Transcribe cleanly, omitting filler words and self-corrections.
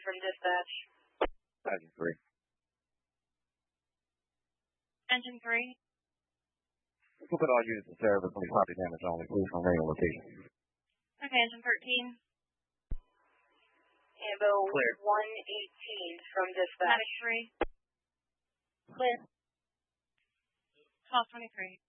from dispatch. Engine 3. Engine 3. We'll put all units in service and property damage only. Please from radio location. Okay, Engine 13. Ambo Clear. 118 from dispatch. Medic 3. Clear. 1223.